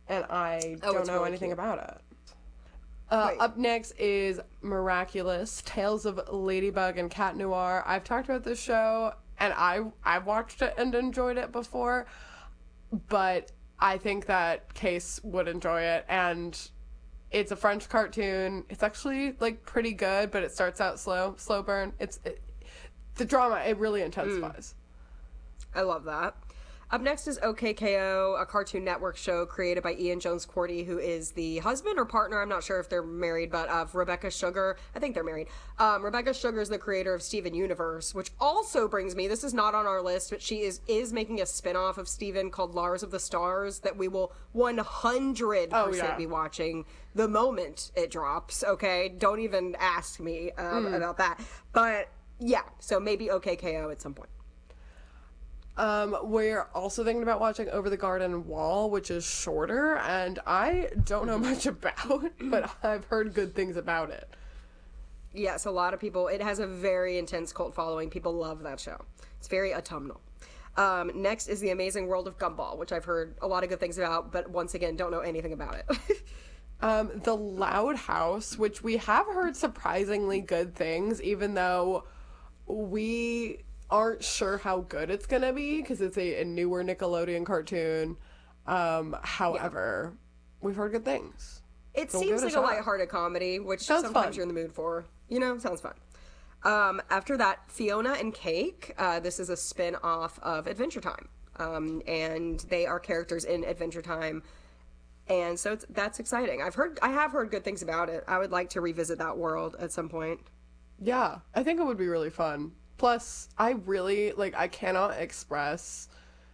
and I don't know really anything cute. about it. Up next is Miraculous, Tales of Ladybug and Cat Noir. I've talked about this show, and I've watched it and enjoyed it before, but I think that Case would enjoy it, and it's a French cartoon. It's actually, like, pretty good, but it starts out slow burn. The drama, it really intensifies. I love that. Up next is OKKO, a Cartoon Network show created by Ian Jones-Quartey, who is the husband or partner, I'm not sure if they're married, but of Rebecca Sugar. I think they're married. Rebecca Sugar is the creator of Steven Universe, which also brings me, this is not on our list, but she is making a spin-off of Steven called Lars of the Stars that we will 100% be watching the moment it drops, okay? Don't even ask me about that. But, yeah, so maybe OKKO at some point. We're also thinking about watching Over the Garden Wall, which is shorter, and I don't know much about, but I've heard good things about it. Yes, a lot of people. It has a very intense cult following. People love that show. It's very autumnal. Next is The Amazing World of Gumball, which I've heard a lot of good things about, but once again, don't know anything about it. The Loud House, which we have heard surprisingly good things, even though we aren't sure how good it's gonna be because it's a newer Nickelodeon cartoon. However, we've heard good things. It seems like a lighthearted comedy, which sometimes you're in the mood for. You know, sounds fun. After that, Fiona and Cake. This is a spin-off of Adventure Time. And they are characters in Adventure Time. And so that's exciting. I have heard good things about it. I would like to revisit that world at some point. Yeah, I think it would be really fun. Plus, I really, I cannot express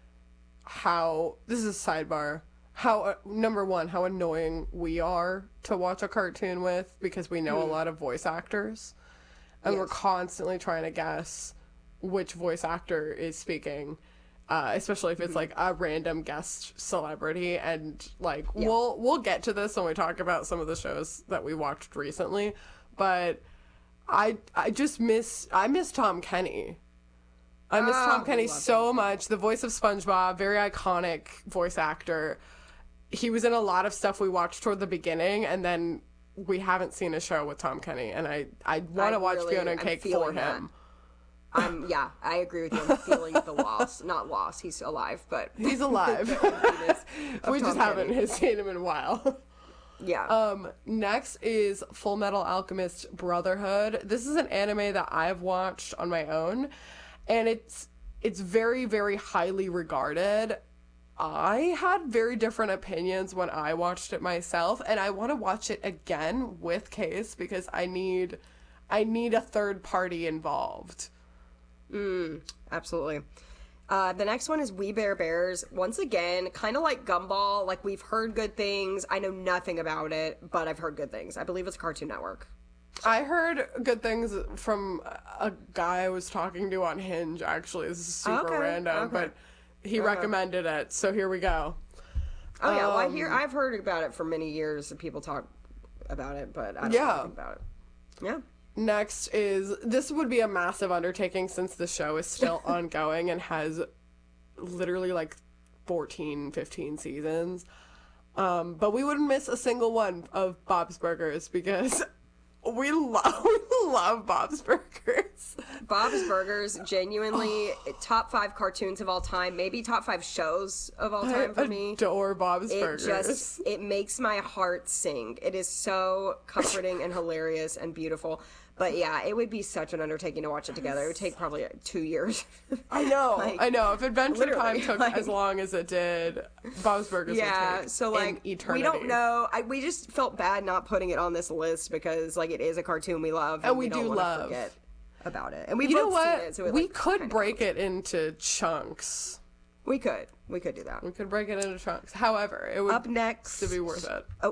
how, this is a sidebar, how, number one, how annoying we are to watch a cartoon with, because we know a lot of voice actors, and we're constantly trying to guess which voice actor is speaking, especially if it's, a random guest celebrity, and, we'll get to this when we talk about some of the shows that we watched recently, but I miss Tom Kenny. I miss Tom Kenny so much. The voice of SpongeBob, very iconic voice actor. He was in a lot of stuff we watched toward the beginning, and then we haven't seen a show with Tom Kenny, and I want to watch Fiona and Cake for him. I agree with you. I'm feeling the loss. Not loss, he's alive, but... He's alive. We just haven't seen him in a while. Yeah. Next is Full Metal Alchemist Brotherhood. This is an anime that I've watched on my own, and it's very, very highly regarded. I had very different opinions when I watched it myself, and I want to watch it again with Case because I need a third party involved. Absolutely. The next one is We Bare Bears. Once again, kind of like Gumball. We've heard good things. I know nothing about it, but I've heard good things. I believe it's Cartoon Network. I heard good things from a guy I was talking to on Hinge, actually. This is super random, but he recommended it, so here we go. Oh, yeah. Well, I've heard about it for many years. People talk about it, but I don't know anything about it. Yeah. Next this would be a massive undertaking since the show is still ongoing and has literally 14, 15 seasons. But we wouldn't miss a single one of Bob's Burgers because we love Bob's Burgers. Bob's Burgers, genuinely top 5 cartoons of all time, maybe top 5 shows of all time for me. I adore Bob's Burgers. It makes my heart sing. It is so comforting and hilarious and beautiful. But yeah, it would be such an undertaking to watch it together. It would take probably 2 years. I know. If Adventure Time took as long as it did, Bob's Burgers would take an eternity. We don't know. We just felt bad not putting it on this list because it is a cartoon we love. And we don't want to forget about it. And we've both seen it. So we could break it into chunks. We could do that. We could break it into chunks. However, it would up next to be worth it. Oh,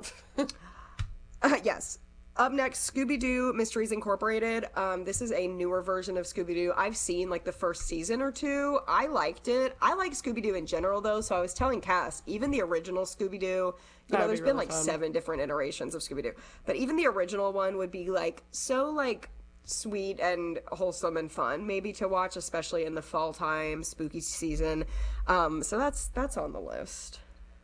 yes. Up next, Scooby-Doo Mysteries Incorporated. This is a newer version of Scooby-Doo. I've seen the first season or 2. I liked it. I like Scooby-Doo in general, though. So I was telling Cass, even the original Scooby-Doo, there's been really 7 different iterations of Scooby-Doo, but even the original one would be so sweet and wholesome and fun, maybe to watch, especially in the fall time, spooky season. So that's on the list.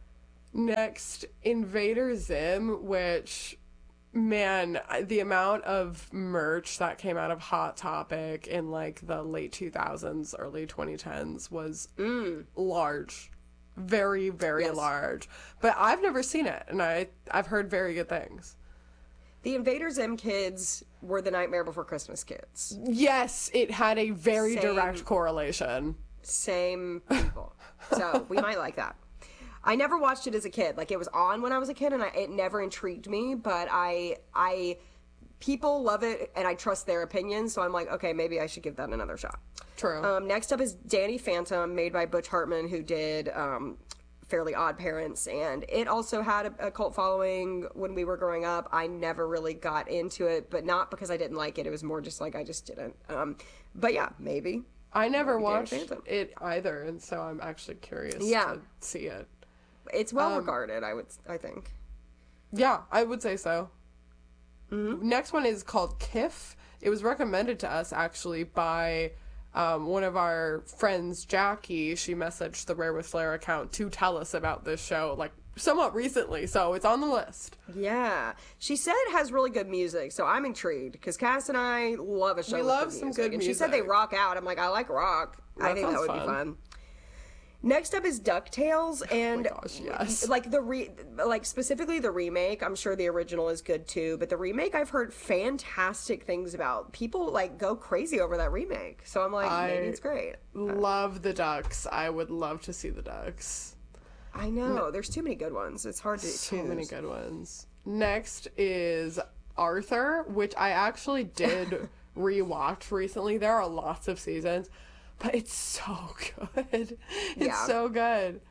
Next, Invader Zim, which, man, the amount of merch that came out of Hot Topic in like the late 2000s, early 2010s was large. Very, very Yes. large. But I've never seen it, and I've heard very good things. The Invader Zim kids were the Nightmare Before Christmas kids. Yes, it had a very Same. direct correlation. Same people. So we might like that. I never watched it as a kid. Like, it was on when I was a kid, and it never intrigued me, but people love it, and I trust their opinion, so I'm like, okay, maybe I should give that another shot. True. Next up is Danny Phantom, made by Butch Hartman, who did Fairly Odd Parents, and it also had a cult following when we were growing up. I never really got into it, but not because I didn't like it. It was more just like I just didn't. But yeah, maybe. I never Danny watched Phantom. it either, and so I'm actually curious Yeah. to see it. It's well regarded, I think. Yeah, I would say so. Next one is called KIF. It was recommended to us, actually, by one of our friends, Jackie. She messaged the Rare with Flair account to tell us about this show, like, somewhat recently, so it's on the list. Yeah. She said it has really good music, so I'm intrigued, because Cass and I love a show with love good some music. good And she said they music. rock out. I'm like, I like rock. I That think that sounds would be fun. fun. Next up is DuckTales, and gosh, yes. like like specifically the remake. I'm sure the original is good too, but the remake I've heard fantastic things about. People like go crazy over that remake, so I'm like, maybe it's great. Love the Ducks. I would love to see the Ducks. I know there's too many good ones. It's hard to So choose. many good ones. Next is Arthur, which I actually did rewatch recently. There are lots of seasons, but it's so good. It's Yeah. so good.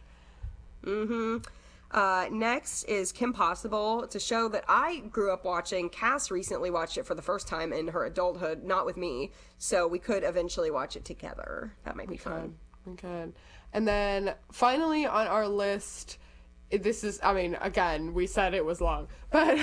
Next is Kim Possible. It's a show that I grew up watching. Cass recently watched it for the first time in her adulthood, not with me, so we could eventually watch it together. That might be fun. Good. And then finally on our list, this is, I mean, again, we said it was long, but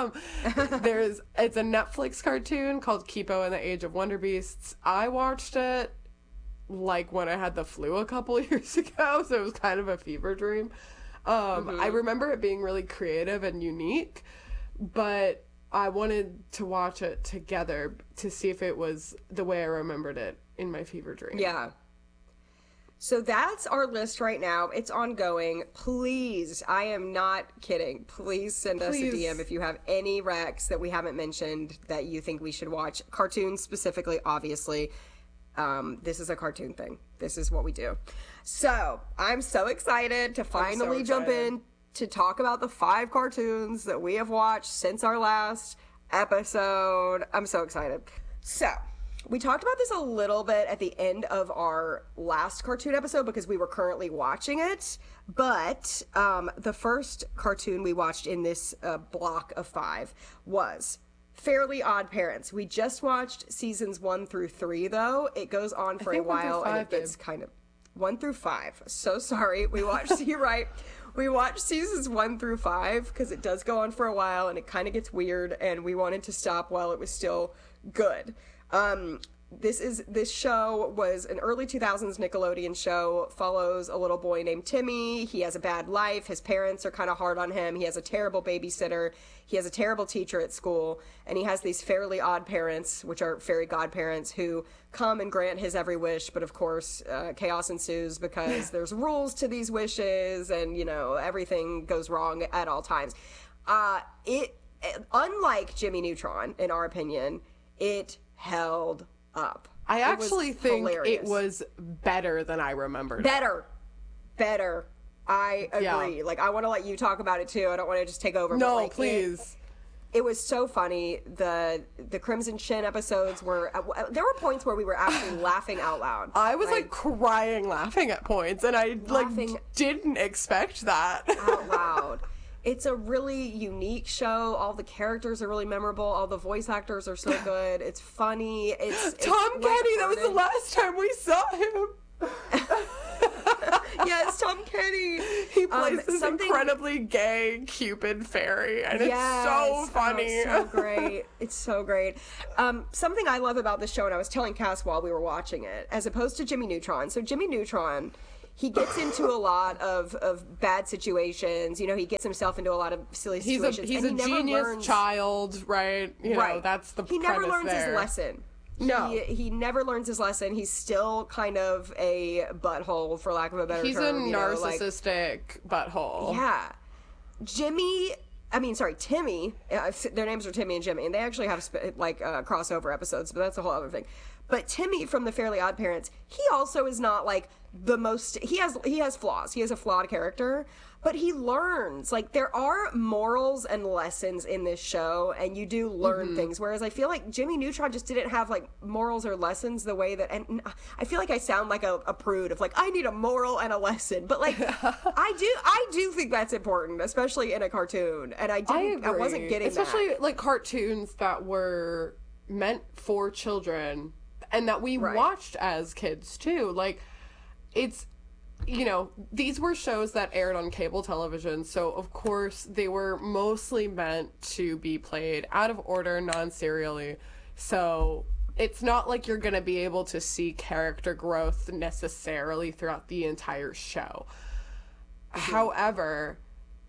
it's a Netflix cartoon called Kipo and the Age of Wonder Beasts. I watched it like when I had the flu a couple years ago, so it was kind of a fever dream. I remember it being really creative and unique, but I wanted to watch it together to see if it was the way I remembered it in my fever dream. Yeah. So that's our list right now. It's ongoing. Please, I am not kidding. Please send us a Please. DM if you have any recs that we haven't mentioned that you think we should watch. Cartoons specifically, obviously. This is a cartoon thing. This is what we do. So I'm so excited to finally jump excited. in to talk about the 5 cartoons that we have watched since our last episode. I'm so excited. So we talked about this a little bit at the end of our last cartoon episode because we were currently watching it. But the first cartoon we watched in this block of 5 was Fairly Odd Parents. We just watched seasons 1 through 3, though. It goes on for a think 1 through while, and 5, it gets babe. kind of 1 through 5. So sorry. We watched. You're right. We watched seasons 1 through 5 because it does go on for a while, and it kind of gets weird. And we wanted to stop while it was still good. This show was an early 2000s Nickelodeon show, follows a little boy named Timmy. He has a bad life. His parents are kind of hard on him. He has a terrible babysitter. He has a terrible teacher at school. And he has these fairly odd parents, which are fairy godparents, who come and grant his every wish. But of course, chaos ensues because there's rules to these wishes and, you know, everything goes wrong at all times. Unlike Jimmy Neutron, in our opinion, it held up. I It was actually think it hilarious. was better than I remembered. Better. I agree. Yeah. Like, I want to let you talk about it too. I don't want to just take over. No, but, like, please. It was so funny. The Crimson Chin episodes were. There were points where we were actually laughing out loud. I was like crying laughing at points, and I Laughing didn't expect that. out loud. It's a really unique show. All the characters are really memorable. All the voice actors are so good. It's funny. It's Tom Kenny, that was the lighthearted. last time we saw him. Yes, Tom Kenny. He plays this something- incredibly gay Cupid fairy, and it's so Yes. funny. Oh, so great. It's so great. Something I love about this show, and I was telling Cass while we were watching it, as opposed to Jimmy Neutron. So Jimmy Neutron he gets into a lot of bad situations. You know, he gets himself into a lot of silly situations. He's and a genius child, right? You know, that's the He never learns there. his lesson. No. He never learns his lesson. He's still kind of a butthole, for lack of a better term. He's a narcissistic butthole. Yeah. Timmy, their names are Timmy and Jimmy, and they actually have crossover episodes, but that's a whole other thing. But Timmy from the Fairly Odd Parents, he also is not like the most. He has flaws. He has a flawed character, but he learns. Like, there are morals and lessons in this show, and you do learn things. Whereas I feel like Jimmy Neutron just didn't have like morals or lessons the way that. And I feel like I sound like a prude of like, I need a moral and a lesson, but like I do think that's important, especially in a cartoon. And I wasn't getting especially that. like cartoons that were meant for children and that we watched as kids too. Like, it's, you know, these were shows that aired on cable television, so of course they were mostly meant to be played out of order, non-serially. So it's not like you're going to be able to see character growth necessarily throughout the entire show. However,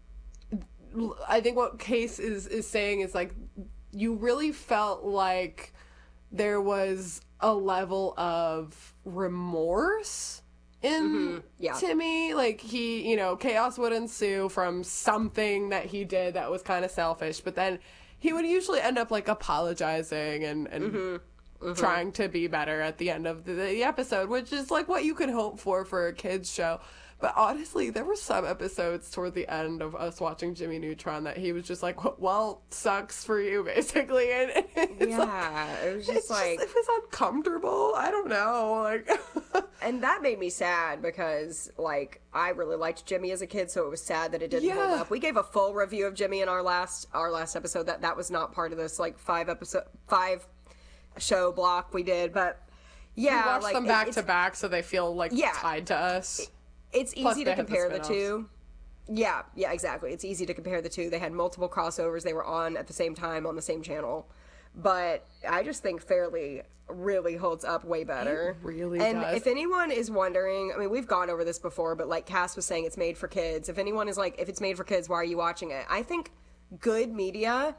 I think what Case is saying is, like, you really felt like there was a level of remorse in Timmy. Like, he, you know, chaos would ensue from something that he did that was kind of selfish, but then he would usually end up, like, apologizing and trying to be better at the end of the episode, which is, like, what you could hope for a kid's show. But honestly, there were some episodes toward the end of us watching Jimmy Neutron that he was just like, well, sucks for you, basically. And it was just like... it was uncomfortable. I don't know. Like, and that made me sad6 like, I really liked Jimmy as a kid, so it was sad that it didn't hold up. We gave a full review of Jimmy in our last episode. That was not part of this, like, 5 show block we did. But, yeah. We watched them back to back, so they feel, like, tied to us. It's easy to compare the two. Yeah, exactly. It's easy to compare the two. They had multiple crossovers. They were on at the same time on the same channel. But I just think Fairly really holds up way better. It really does. And if anyone is wondering, I mean, we've gone over this before, but like Cass was saying, it's made for kids. If anyone is like, if it's made for kids, why are you watching it? I think good media,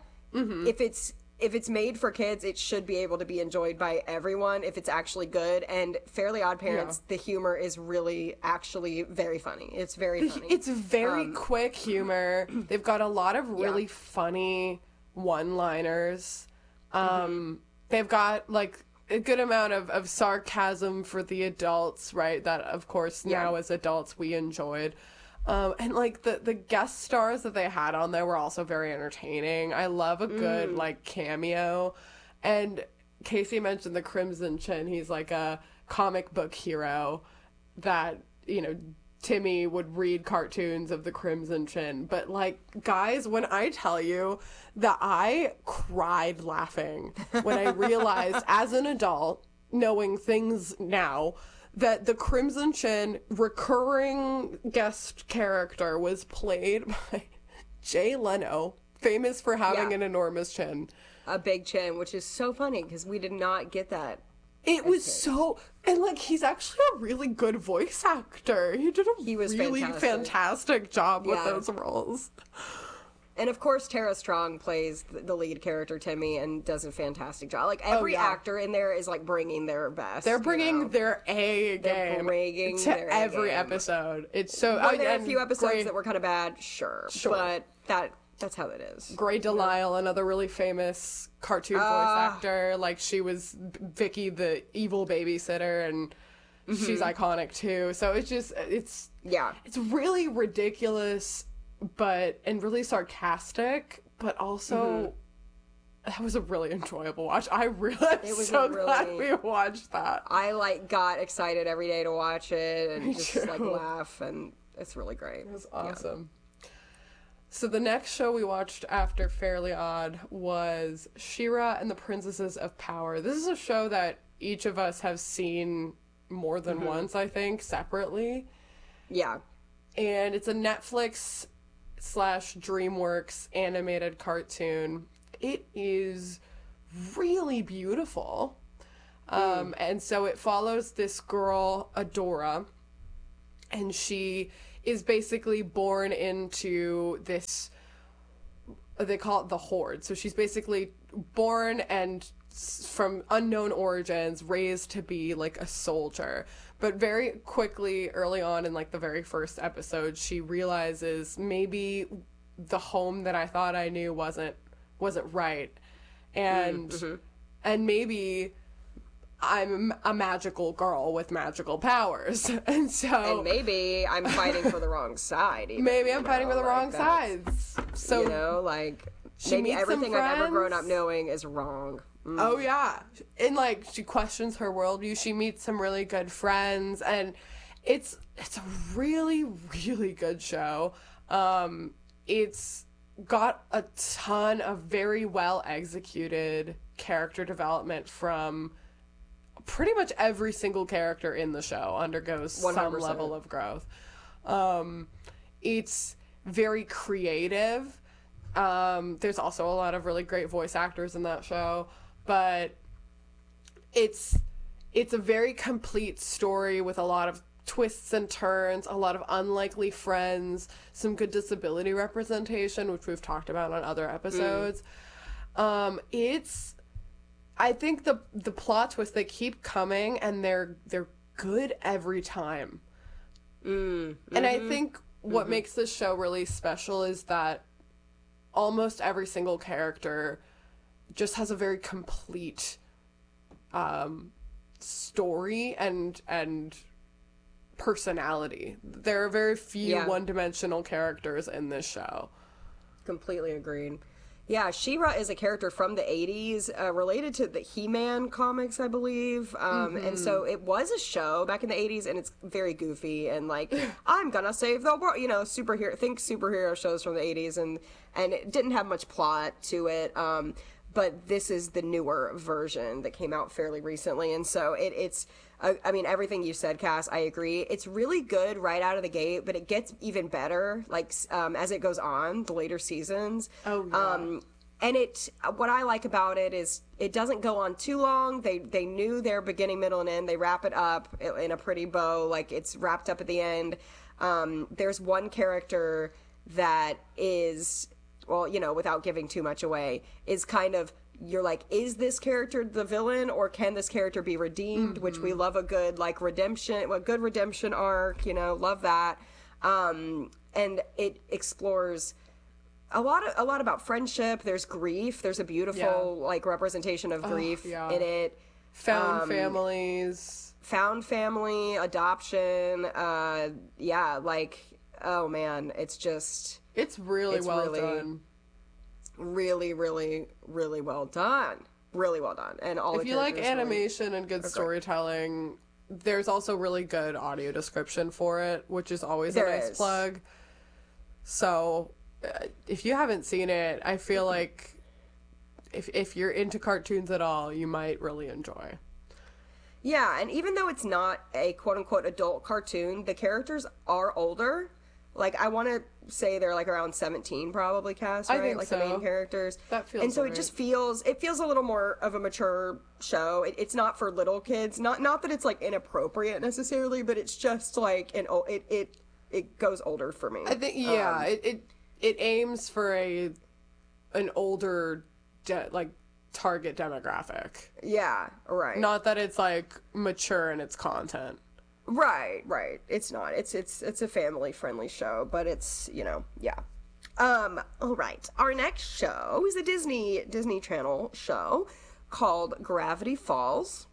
if it's made for kids, it should be able to be enjoyed by everyone if it's actually good. And Fairly Odd Parents, the humor is really actually very funny. It's very funny. It's very quick humor. They've got a lot of really funny one-liners. They've got, like, a good amount of sarcasm for the adults, right? That, of course, now as adults we enjoyed. And, like, the guest stars that they had on there were also very entertaining. I love a good, like, cameo. And Casey mentioned the Crimson Chin. He's, like, a comic book hero that, you know, Timmy would read cartoons of the Crimson Chin. But, like, guys, when I tell you that I cried laughing when I realized, as an adult, knowing things now, that the Crimson Chin recurring guest character was played by Jay Leno, famous for having an enormous chin. A big chin, which is so funny because we did not get that. It was so... And, like, he's actually a really good voice actor. He did a really fantastic job with those roles. And, of course, Tara Strong plays the lead character, Timmy, and does a fantastic job. Like, every actor in there is, like, bringing their best. They're bringing their A game to every episode. It's so... Were there a few episodes that were kind of bad? Sure. But that's how it is. Grey DeLisle, another really famous cartoon voice actor. Like, she was Vicky, the evil babysitter, and she's iconic, too. So it's just... It's really ridiculous... and really sarcastic, but also that was a really enjoyable watch. I'm so glad we watched that. I like got excited every day to watch it and just like laugh, and it's really great. It was awesome. So the next show we watched after Fairly Odd was She-Ra and the Princesses of Power. This is a show that each of us have seen more than once, I think, separately. Yeah. And it's a Netflix / DreamWorks animated cartoon. It is really beautiful. And so it follows this girl, Adora, and she is basically born into this, they call it the Horde. So she's basically born and from unknown origins, raised to be like a soldier. But very quickly, early on in like the very first episode, she realizes maybe the home that I thought I knew wasn't right, and and maybe I'm a magical girl with magical powers, and so maybe I'm fighting for the wrong side. Even, maybe I'm fighting for the like wrong sides. So you know, like maybe everything I've ever grown up knowing is wrong. Oh yeah, and like she questions her worldview. She meets some really good friends, and it's a really good show. It's got a ton of very well executed character development from pretty much every single character in the show undergoes 100%. some level of growth. It's very creative. There's also a lot of really great voice actors in that show, but it's a very complete story with a lot of twists and turns, a lot of unlikely friends, some good disability representation, which we've talked about on other episodes. I think the plot twists, they keep coming, and they're good every time. And I think what makes this show really special is that almost every single character just has a very complete story and personality. There are very few one-dimensional characters in this show. Completely agreed. Yeah, She-Ra is a character from the 80s, related to the He-Man comics, I believe. And so it was a show back in the 80s, and it's very goofy and like, I'm gonna save the world, you know, superhero shows from the 80s, and it didn't have much plot to it. But this is the newer version that came out fairly recently, and so it's I mean, everything you said, Cass, I agree. It's really good right out of the gate, but it gets even better, like, as it goes on, the later seasons. Oh, yeah. And what I like about it is it doesn't go on too long. They knew their beginning, middle, and end. They wrap it up in a pretty bow, like it's wrapped up at the end. There's one character that is, well, you know, without giving too much away, is kind of, you're like, is this character the villain, or can this character be redeemed? Which we love a good, like, redemption arc, you know, love that. And it explores a lot about friendship. There's grief. There's a beautiful like representation of grief in it. Found family, adoption. Like, oh man, it's really well done. Really, really, really well done. Really well done. And all if you like animation and good storytelling, there's also really good audio description for it, which is always a nice plug. So if you haven't seen it, I feel like if you're into cartoons at all, you might really enjoy. Yeah, and even though it's not a quote-unquote adult cartoon, the characters are older. Like, I want to say they're like around 17 probably, Cass, right? I think like so. The main characters. That feels And so right. it feels a little more of a mature show. It's not for little kids. Not that it's like inappropriate necessarily, but it's just like it goes older for me. I think it aims for an older target demographic. Yeah, right. Not that it's like mature in its content. Right. It's not. It's a family friendly show, but it's, you know, yeah. All right. Our next show is a Disney Channel show called Gravity Falls.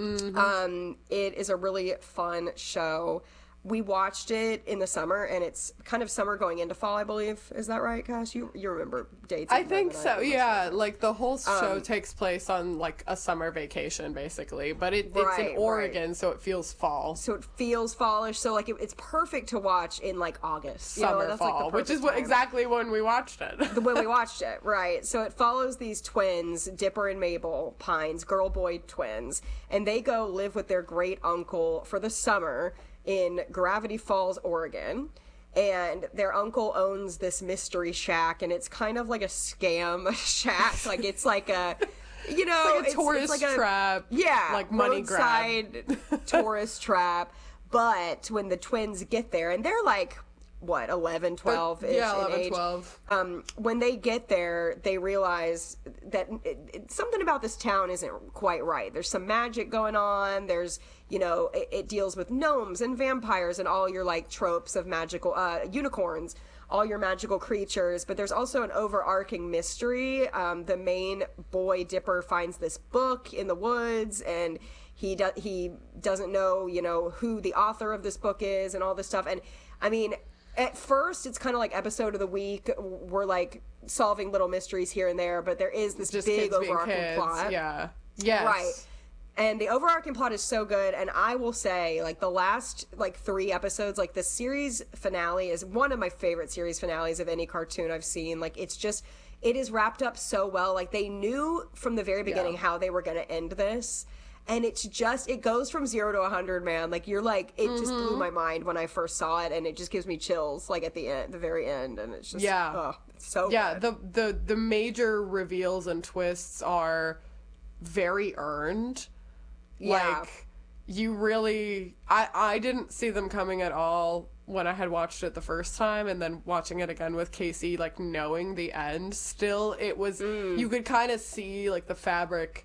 It is a really fun show. We watched it in the summer, and it's kind of summer going into fall, I believe. Is that right, Cass? You remember dates? I think so, yeah. Like, the whole show takes place on, like, a summer vacation, basically. But it's in Oregon, so it feels fall. So it feels fallish. So, like, it's perfect to watch in, like, August. Summer, fall, like, which is exactly when we watched it. When we watched it, right. So it follows these twins, Dipper and Mabel Pines, girl-boy twins, and they go live with their great uncle for the summer in Gravity Falls, Oregon, and their uncle owns this mystery shack, and it's kind of like a scam shack. Like, it's like a, you know, it's like a tourist trap. Yeah, like money grab. Roadside tourist trap. But when the twins get there, and they're like, what, 11, 12-ish yeah, in 11, age. 12. When they get there, they realize that something about this town isn't quite right. There's some magic going on. There's, it deals with gnomes and vampires and all your, like, tropes of magical, unicorns, all your magical creatures. But there's also an overarching mystery. The main boy, Dipper, finds this book in the woods, and he doesn't know, who the author of this book is and all this stuff. And, I mean, at first, it's kind of like episode of the week. We're like solving little mysteries here and there, but there is this Just big kids being overarching kids. plot. Yeah. Yes. Right. And the overarching plot is so good. And I will say, like, the last, like, 3 episodes, like, the series finale is one of my favorite series finales of any cartoon I've seen. Like, it is wrapped up so well. Like, they knew from the very beginning how they were going to end this. And it goes from 0 to 100, man. Like, you're like, it just blew my mind when I first saw it, and it just gives me chills, like, at the very end, and it's just, it's so good. The major reveals and twists are very earned. Yeah. Like, you really, I didn't see them coming at all when I had watched it the first time, and then watching it again with Casey, like, knowing the end, still, it was, you could kind of see, like, the fabric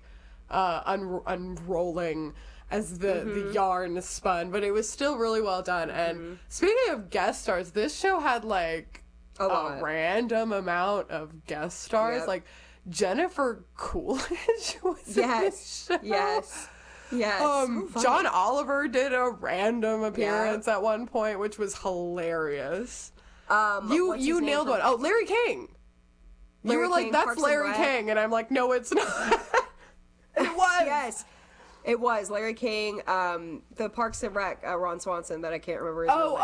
unrolling as the yarn spun, but it was still really well done. And speaking of guest stars, this show had like a random amount of guest stars. Like Jennifer Coolidge was in this show. Yes. John Oliver did a random appearance at one point, which was hilarious. You nailed one. Oh, Larry King. You were like, that's Larry King, and I'm like, no, it's not. It was. Yes. It was Larry King, the Parks and Rec, Ron Swanson, that I can't remember his real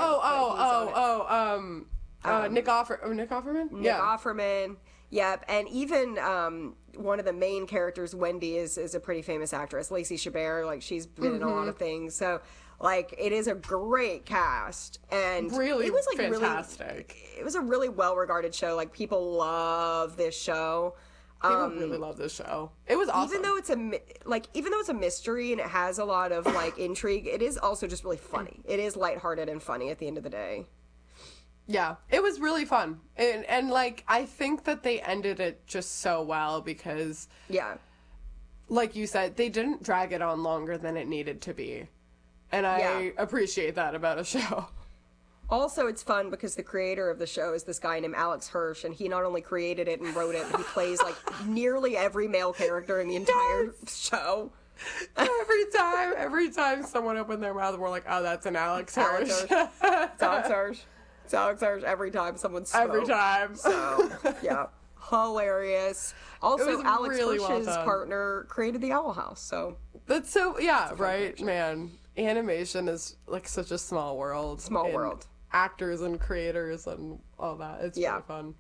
name. Nick Offerman? Nick Offerman. Yep. And even one of the main characters, Wendy, is a pretty famous actress. Lacey Chabert, like, she's been in a lot of things. So, like, it is a great cast. And really, it was, like, fantastic. It was a really well-regarded show. Like, people love this show. People really love this show. It was awesome. Even though it's a mystery and it has a lot of, like, intrigue, it is also just really funny. It is lighthearted and funny at the end of the day. Yeah, it was really fun. And like, I think that they ended it just so well because, like you said, they didn't drag it on longer than it needed to be. And I appreciate that about a show. Also, it's fun because the creator of the show is this guy named Alex Hirsch, and he not only created it and wrote it, but he plays, like, nearly every male character in the entire show. Every time someone opened their mouth, we're like, oh, that's an Alex Hirsch. It's Alex Hirsch. It's Alex Hirsch every time someone spoke. Every time. So, yeah. Hilarious. Also, Alex really Hirsch's partner created the Owl House, so. That's so, right, man. Animation is, like, such a small world. Small world. Actors and creators and all that. It's really fun.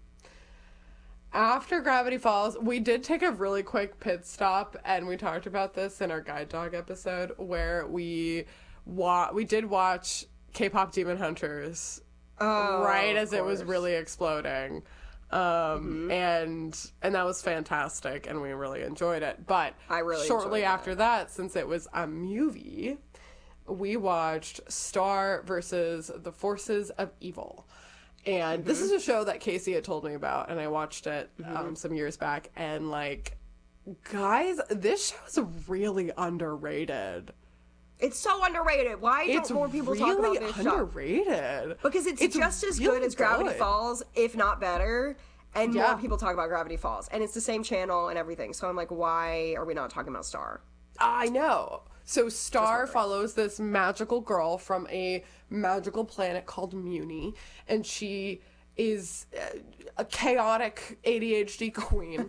After Gravity Falls, we did take a really quick pit stop, and we talked about this in our Guide Dog episode, where we did watch K-Pop Demon Hunters right as it was really exploding. And that was fantastic, and we really enjoyed it. But shortly after that, since it was a movie, we watched Star versus the Forces of Evil. And this is a show that Casey had told me about, and I watched it some years back. And, like, guys, this show's really underrated. It's so underrated. Why don't more people talk about this show? It's underrated. Because it's just as good as Gravity Falls, if not better. And more people talk about Gravity Falls. And it's the same channel and everything. So I'm like, why are we not talking about Star? I know. So Star follows this magical girl from a magical planet called Muni, and she is a chaotic ADHD queen.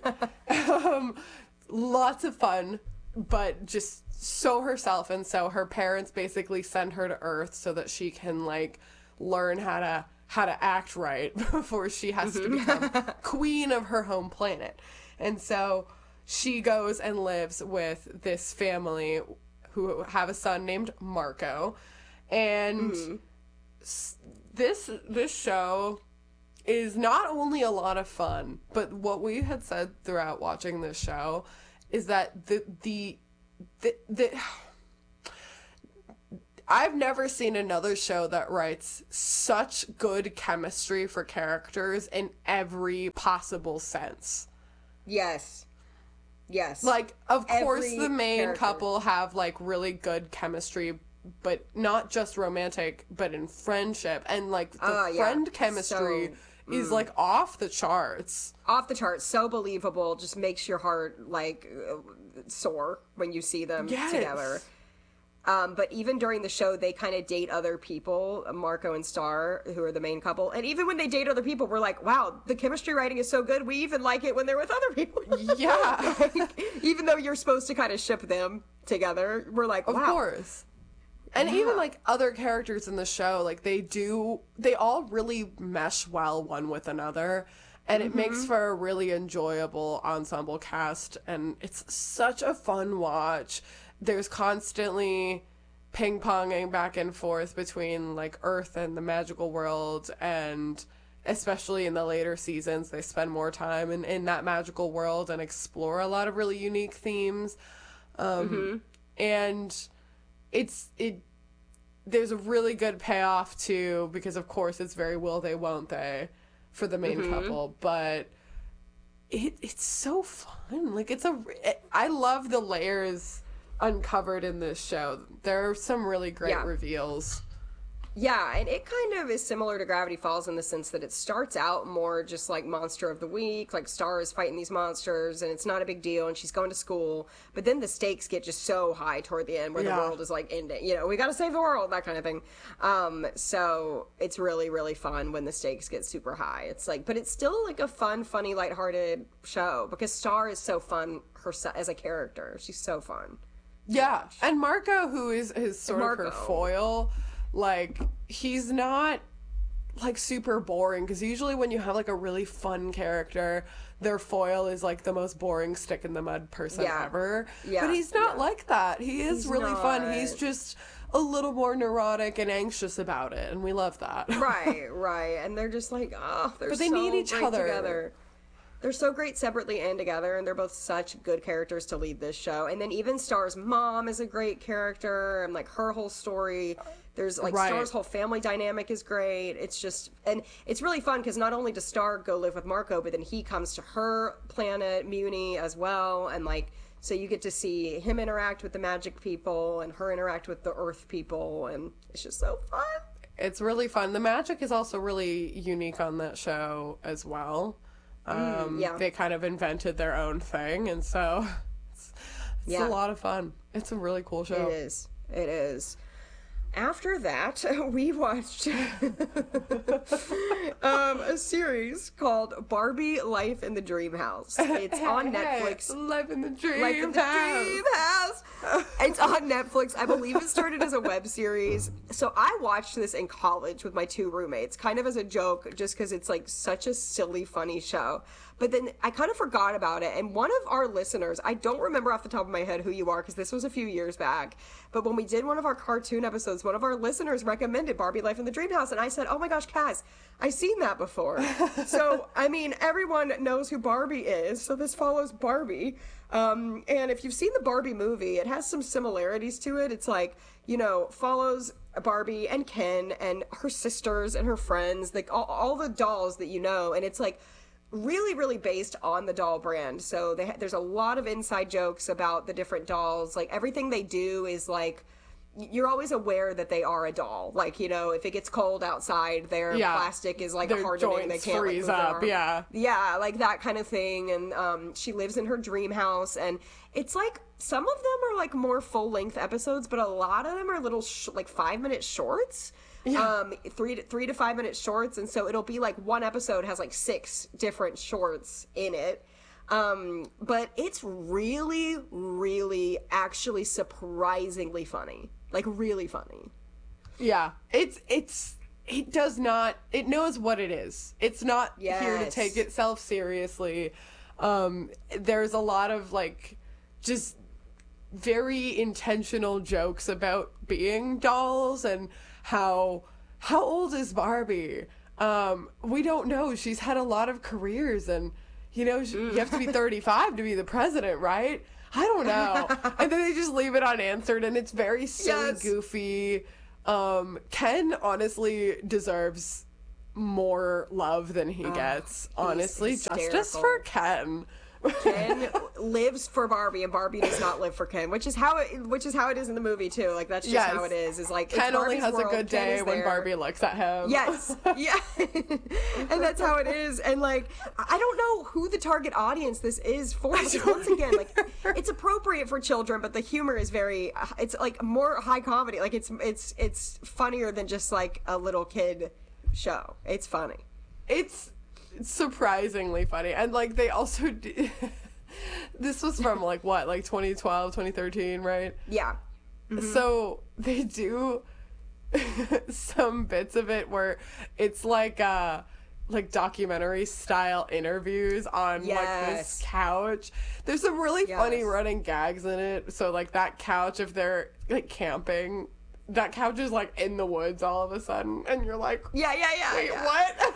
Lots of fun, but just so herself, and so her parents basically send her to Earth so that she can, like, learn how to act right before she has to become queen of her home planet. And so she goes and lives with this family who have a son named Marco. And this show is not only a lot of fun, but what we had said throughout watching this show is that the I've never seen another show that writes such good chemistry for characters in every possible sense. Yes. Yes. Like, of course, Every the main character. couple have, like, really good chemistry, but not just romantic, but in friendship. And, like, the Yeah. friend chemistry is, like, off the charts. Off the charts, so believable, just makes your heart, like, soar when you see them Yes. together. But even during the show, they kind of date other people, Marco and Star, who are the main couple. And even when they date other people, we're like, wow, the chemistry writing is so good. We even like it when they're with other people. Yeah. Like, even though you're supposed to kind of ship them together, we're like, wow. Of course. And even, like, other characters in the show, like, they all really mesh well one with another. And it makes for a really enjoyable ensemble cast. And it's such a fun watch. There's constantly ping-ponging back and forth between, like, Earth and the magical world. And especially in the later seasons, they spend more time in that magical world and explore a lot of really unique themes. And there's a really good payoff too, because of course it's very will they won't they for the main couple, but it's so fun. Like, I love the layers uncovered in this show. There are some really great reveals. Yeah, and it kind of is similar to Gravity Falls in the sense that it starts out more just like monster of the week, like Star is fighting these monsters and it's not a big deal and she's going to school, but then the stakes get just so high toward the end where the world is like ending, you know, we gotta save the world, that kind of thing. So it's really, really fun when the stakes get super high. It's like, but it's still like a fun, funny, lighthearted show because Star is so fun herself as a character. She's so fun. Yeah, and Marco, who is sort of her foil, like, he's not, like, super boring, because usually when you have, like, a really fun character, their foil is, like, the most boring stick-in-the-mud person ever. Yeah. But he's not like that. He's really fun. He's just a little more neurotic and anxious about it, and we love that. Right. And they're just like, but they need each other. Together. They're so great separately and together, and they're both such good characters to lead this show. And then even Star's mom is a great character, and, like, her whole story. There's, like, Star's whole family dynamic is great. It's just, and it's really fun, because not only does Star go live with Marco, but then he comes to her planet, Muni, as well, and, like, so you get to see him interact with the magic people, and her interact with the Earth people, and it's just so fun. It's really fun. The magic is also really unique on that show as well. They kind of invented their own thing, and so it's a lot of fun. It's a really cool show. It is. After that, we watched a series called Barbie Life in the Dream House. It's on Netflix. Life in the Dream House. It's on Netflix. I believe it started as a web series. So I watched this in college with my two roommates, kind of as a joke, just because it's like such a silly, funny show. But then I kind of forgot about it. And one of our listeners, I don't remember off the top of my head who you are, because this was a few years back. But when we did one of our cartoon episodes, one of our listeners recommended Barbie Life in the Dream House. And I said, oh my gosh, Kaz, I've seen that before. So, I mean, everyone knows who Barbie is. So this follows Barbie. And if you've seen the Barbie movie, it has some similarities to it. It's like, you know, follows Barbie and Ken and her sisters and her friends, like all the dolls that you know. And it's like, really, really based on the doll brand. So there's a lot of inside jokes about the different dolls. Like, everything they do is like, you're always aware that they are a doll. Like, you know, if it gets cold outside, their plastic is like hardening. They can't freeze up. Yeah, like that kind of thing. And she lives in her dream house, and it's like some of them are like more full length episodes, but a lot of them are little like 5-minute shorts. 3 to 5 minute shorts, and so it'll be like one episode has like 6 different shorts in it. But it's really, really actually surprisingly funny. Like, really funny. Yeah. It knows what it is. It's not here to take itself seriously. There's a lot of, like, just very intentional jokes about being dolls and how old is Barbie? We don't know. She's had a lot of careers, and, you know, you have to be 35 to be the president, right? I don't know. And then they just leave it unanswered, and it's very silly, Yes. goofy. Ken honestly deserves more love than he gets. Honestly, justice hysterical. for Ken. Ken lives for Barbie, and Barbie does not live for Ken, which is how it is in the movie too. Like that's just Yes. how it is. Is like it's Ken only Barbie's has world, a good Ken day is when there. Barbie looks at him. Yes, yeah, and that's how it is. And like, I don't know who the target audience this is for. Because once again, like, it's appropriate for children, but the humor is very. It's like more high comedy. Like it's funnier than just like a little kid show. It's funny. It's surprisingly funny. And like they also do, this was from like what, like 2012, 2013, right? Yeah. So they do some bits of it where it's like documentary style interviews on like this Yes. couch. There's some really funny Yes. running gags in it. So like that couch, if they're like camping, that couch is like in the woods all of a sudden, and you're like, Yeah. wait, Yeah.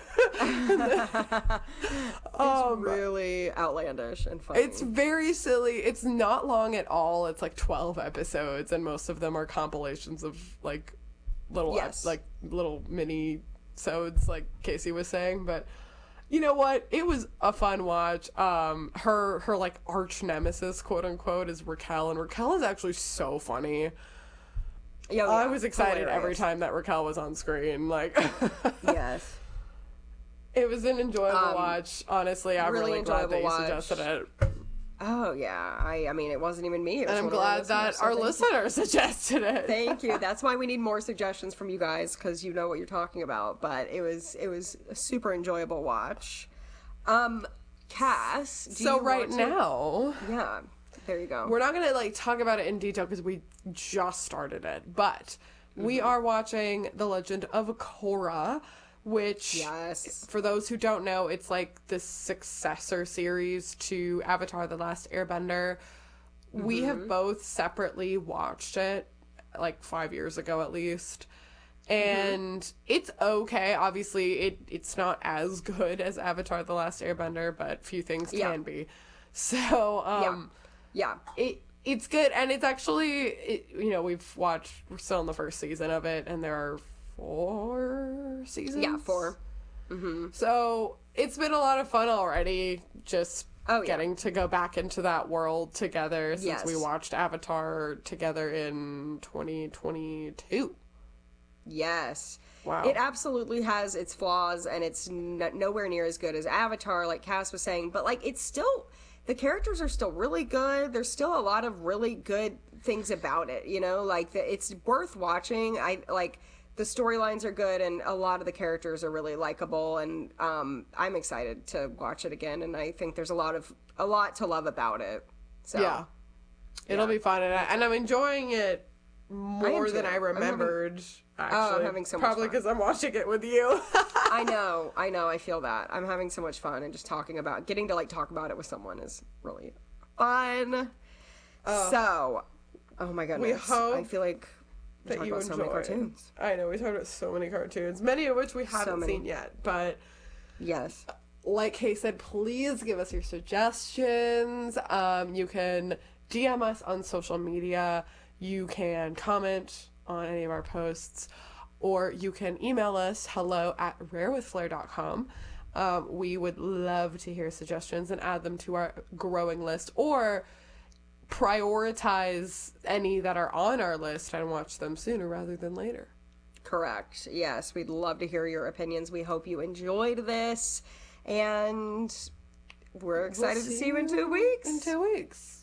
what? It's really outlandish and funny. It's very silly. It's not long at all. It's like 12 episodes, and most of them are compilations of like little Yes. like little mini sodes, like Casey was saying. But you know what? It was a fun watch. Her like arch nemesis, quote unquote, is Raquel, and Raquel is actually so funny. Yeah, I was excited every hilarious. time that Raquel was on screen. Like, Yes. it was an enjoyable watch. Honestly, I'm really really glad that you enjoyable watch. suggested it. Oh yeah. I mean, it wasn't even me. It was And I'm one of our glad that listeners, so our thank you. listener suggested it. Thank you. That's why we need more suggestions from you guys, because you know what you're talking about. But it was a super enjoyable watch. Cass. Do So you right want to- now, Yeah. There you go. we're not gonna like talk about it in detail because we just started it, but we are watching The Legend of Korra, which, Yes. for those who don't know, it's like the successor series to Avatar: The Last Airbender. We have both separately watched it like 5 years ago at least. And it's okay. Obviously, it's not as good as Avatar: The Last Airbender, but few things Yeah. can be. So, Yeah. it's good, and it's actually, we're still in the first season of it, and there are 4 seasons. Yeah. 4. So it's been a lot of fun already, just Oh, yeah. getting to go back into that world together since Yes. we watched Avatar together in 2022. Yes. Wow. It absolutely has its flaws, and it's nowhere near as good as Avatar, like Cass was saying. But like, it's still, the characters are still really good. There's still a lot of really good things about it. You know, like it's worth watching. I like the storylines are good, and a lot of the characters are really likable. And I'm excited to watch it again. And I think there's a lot to love about it. So Yeah. It'll be fun, and I'm enjoying it more than too. I I'm remembered. Actually, having so much probably fun. because I'm watching it with you. I know, I feel that. I'm having so much fun, and just getting to like talk about it with someone is really fun. So, oh my goodness. hope I feel like we that talked you about enjoy. so many cartoons. I know, we talked about so many cartoons, many of which we haven't many. seen yet. But Yes. like Kay said, please give us your suggestions. You can DM us on social media. You can comment on any of our posts, or you can email us hello@rarewithflair.com. We would love to hear suggestions and add them to our growing list, or prioritize any that are on our list and watch them sooner rather than later. Correct. Yes, we'd love to hear your opinions. We hope you enjoyed this, and we're excited to see you in 2 weeks. In 2 weeks.